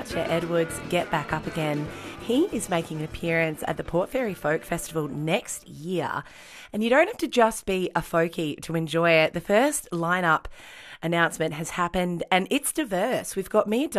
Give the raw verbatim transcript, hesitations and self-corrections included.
Archer Edwards get back up again. He is making an appearance at the Port Fairy Folk Festival next year. And you don't have to just be a folkie to enjoy it. The first lineup announcement has happened and it's diverse. We've got Mia